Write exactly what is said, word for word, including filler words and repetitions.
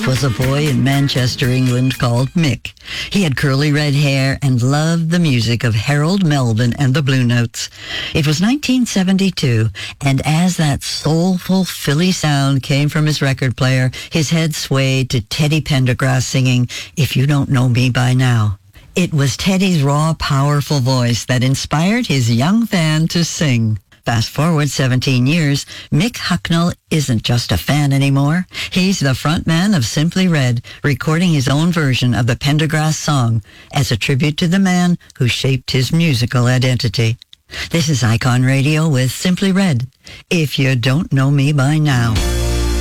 was a boy in Manchester, England called Mick. He had curly red hair and loved the music of Harold Melvin and the Blue Notes. It was nineteen seventy-two, and as that soulful Philly sound came from his record player, his head swayed to Teddy Pendergrass singing If You Don't Know Me By Now. It was Teddy's raw, powerful voice that inspired his young fan to sing. Fast forward seventeen years, Mick Hucknall isn't just a fan anymore. He's the frontman of Simply Red, recording his own version of the Pendergrass song as a tribute to the man who shaped his musical identity. This is Icon Radio with Simply Red. If You Don't Know Me By Now.